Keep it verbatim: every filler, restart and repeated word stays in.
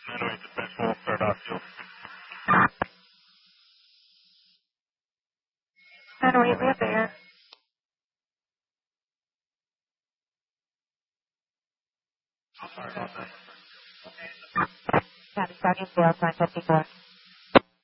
Anyway, the best will start off you. Anyway, we're there. So sorry about that. Got it, starting four, five fifty-four.